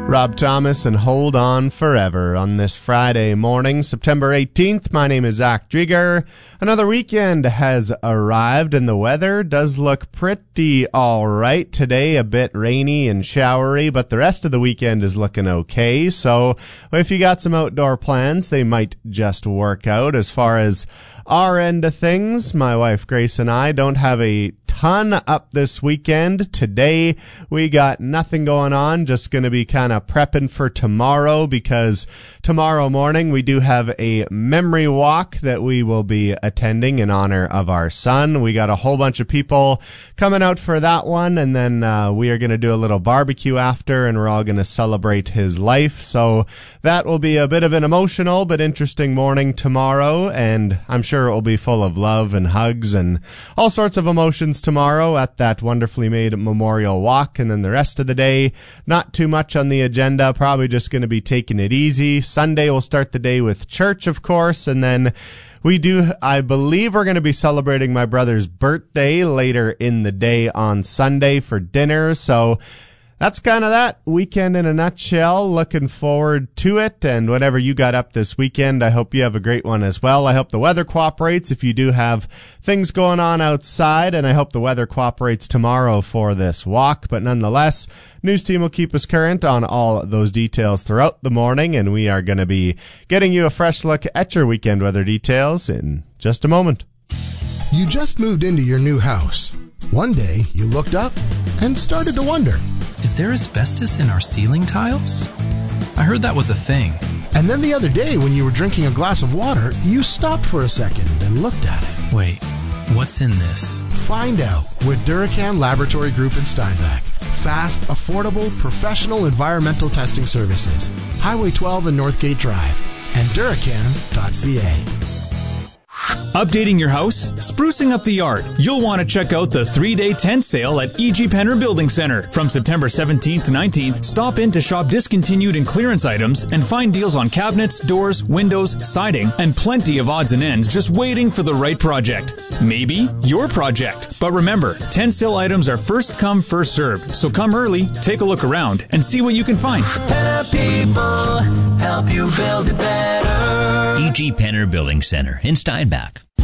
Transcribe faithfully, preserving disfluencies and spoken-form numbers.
Rob Thomas and Hold On Forever on this Friday morning, September eighteenth. My name is Zach Drieger. Another weekend has arrived and the weather does look pretty all right. Today a bit rainy and showery, but the rest of the weekend is looking okay. So if you got some outdoor plans, they might just work out. As far as our end of things, my wife Grace and I don't have a ton up this weekend. Today we got nothing going on, just going to be kind of prepping for tomorrow, because tomorrow morning we do have a memory walk that we will be attending in honor of our son. We got a whole bunch of people coming out for that one, and then uh, we are going to do a little barbecue after, and we're all going to celebrate his life. So that will be a bit of an emotional but interesting morning tomorrow, and I'm sure it will be full of love and hugs and all sorts of emotions tomorrow at that wonderfully made memorial walk. And then the rest of the day, not too much on the agenda, probably just going to be taking it easy. Sunday we'll start the day with church, of course, and then we do, I believe we're going to be celebrating my brother's birthday later in the day on Sunday for dinner. So that's kind of that weekend in a nutshell. Looking forward to it, and whatever you got up this weekend, I hope you have a great one as well. I hope the weather cooperates if you do have things going on outside, and I hope the weather cooperates tomorrow for this walk. But nonetheless, News Team will keep us current on all those details throughout the morning, and we are going to be getting you a fresh look at your weekend weather details in just a moment. You just moved into your new house. One day, you looked up and started to wonder, is there asbestos in our ceiling tiles? I heard that was a thing. And then the other day, when you were drinking a glass of water, you stopped for a second and looked at it. Wait, what's in this? Find out with Duracan Laboratory Group in Steinbach. Fast, affordable, professional environmental testing services. Highway twelve and Northgate Drive. And Duracan dot c a. Updating your house? Sprucing up the yard? You'll want to check out the three-day tent sale at E G. Penner Building Center. From September seventeenth to nineteenth, stop in to shop discontinued and clearance items and find deals on cabinets, doors, windows, siding, and plenty of odds and ends just waiting for the right project. Maybe your project. But remember, tent sale items are first come, first served. So come early, take a look around, and see what you can find. Penner people help you build it better. E G. Penner Building Center in Steinbach.